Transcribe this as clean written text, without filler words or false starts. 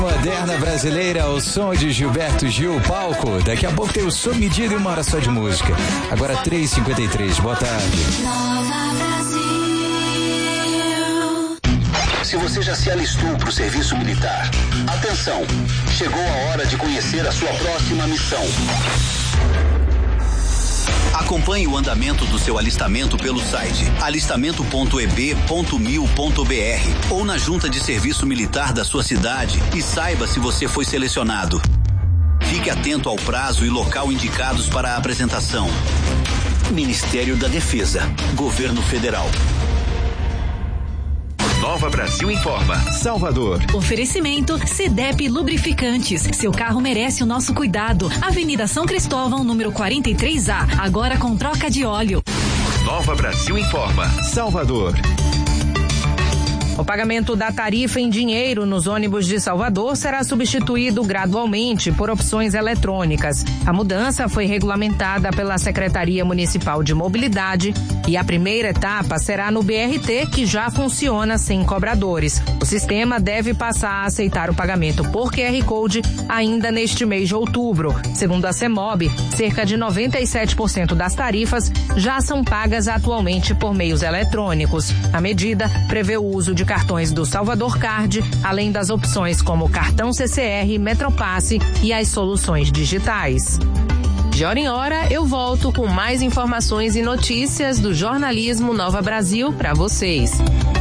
Moderna brasileira, o som de Gilberto Gil, palco. Daqui a pouco tem o Sob Medida e 1 hora só de música. Agora 3h53, boa tarde. Se você já se alistou para o serviço militar, atenção, chegou a hora de conhecer a sua próxima missão. Acompanhe o andamento do seu alistamento pelo site alistamento.eb.mil.br ou na junta de serviço militar da sua cidade e saiba se você foi selecionado. Fique atento ao prazo e local indicados para a apresentação. Ministério da Defesa, Governo Federal. Nova Brasil informa. Salvador. Oferecimento CDEP Lubrificantes. Seu carro merece o nosso cuidado. Avenida São Cristóvão, número 43A. Agora com troca de óleo. Nova Brasil informa. Salvador. O pagamento da tarifa em dinheiro nos ônibus de Salvador será substituído gradualmente por opções eletrônicas. A mudança foi regulamentada pela Secretaria Municipal de Mobilidade e a primeira etapa será no BRT, que já funciona sem cobradores. O sistema deve passar a aceitar o pagamento por QR Code ainda neste mês de outubro. Segundo a CEMOB, cerca de 97% das tarifas já são pagas atualmente por meios eletrônicos. A medida prevê o uso de cartões do Salvador Card, além das opções como cartão CCR, Metropasse e as soluções digitais. De hora em hora, eu volto com mais informações e notícias do jornalismo Nova Brasil para vocês.